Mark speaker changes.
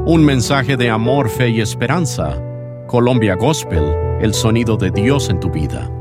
Speaker 1: Un mensaje de amor, fe y esperanza. Colombia Gospel, el sonido de Dios en tu vida.